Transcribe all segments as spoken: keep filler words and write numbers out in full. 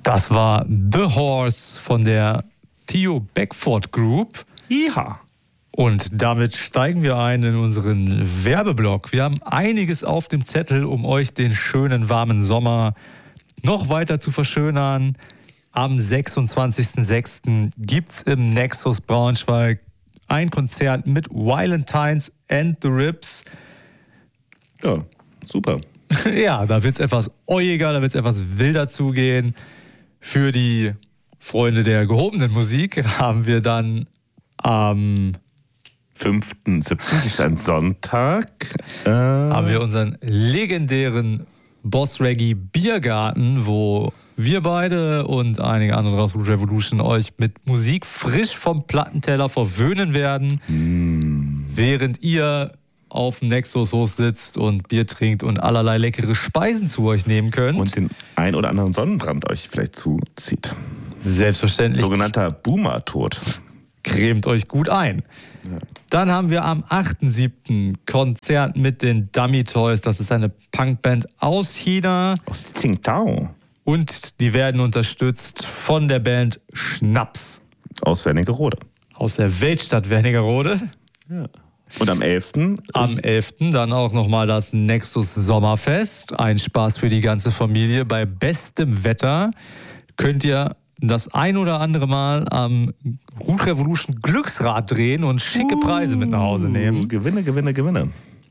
Das war The Horse von der Theo Beckford Group. Ja. Und damit steigen wir ein in unseren Werbeblock. Wir haben einiges auf dem Zettel, um euch den schönen warmen Sommer noch weiter zu verschönern. Am sechsundzwanzigsten sechsten gibt es im Nexus Braunschweig ein Konzert mit Valentines and the Rips. Ja, super. Ja, da wird es etwas oiger, da wird es etwas wilder zugehen. Für die Freunde der gehobenen Musik haben wir dann am fünften siebten ist ein Sonntag. Äh haben wir unseren legendären Boss Reggae Biergarten, wo wir beide und einige andere aus Root Revolution euch mit Musik frisch vom Plattenteller verwöhnen werden, mm. während ihr auf dem Nexus-Hof sitzt und Bier trinkt und allerlei leckere Speisen zu euch nehmen könnt. Und den ein oder anderen Sonnenbrand euch vielleicht zuzieht. Selbstverständlich. Sogenannter Boomer-Tod. Cremt euch gut ein. Ja. Dann haben wir am achten siebten Konzert mit den Dummy Toys. Das ist eine Punkband aus China. Aus Tsingtao. Und die werden unterstützt von der Band Schnaps. Aus Wernigerode. Aus der Weltstadt Wernigerode. Ja. Und am elften Am elften dann auch nochmal das Nexus Sommerfest. Ein Spaß für die ganze Familie. Bei bestem Wetter könnt ihr das ein oder andere Mal am Root Revolution Glücksrad drehen und schicke Preise mit nach Hause nehmen. Gewinne, Gewinne, Gewinne.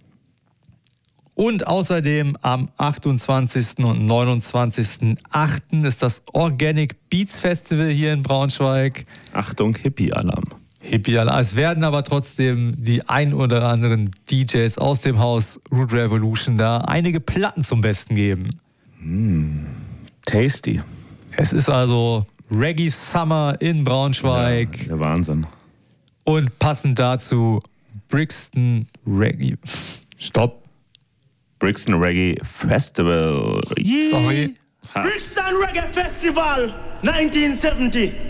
Und außerdem am achtundzwanzigsten und neunundzwanzigsten achten ist das Organic Beats Festival hier in Braunschweig. Achtung, Hippie-Alarm. Hippie-Alarm. Es werden aber trotzdem die ein oder anderen D Js aus dem Haus Root Revolution da einige Platten zum Besten geben. Mm, tasty. Es ist also Reggae Summer in Braunschweig. Ja, der Wahnsinn. Und passend dazu Brixton Reggae. Stopp. Brixton Reggae Festival. Yeah. Sorry. Brixton Reggae Festival nineteen seventy.